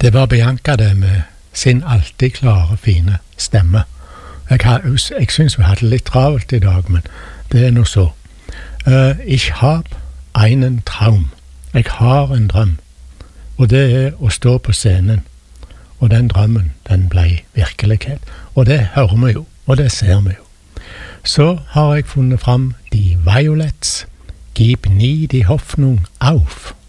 Det var Bianca det med sin alltid klare, fine stemme. Jeg synes vi hadde litt travelt i dag, men det er nå så. Ich hab einen Traum. Jeg har en drøm, og det er å stå på scenen. Og den drømmen, den ble virkelighet. Og det hører vi jo, og det ser vi jo. Så har jeg funnet fram Die Violets, Gib nie die Hoffnung auf.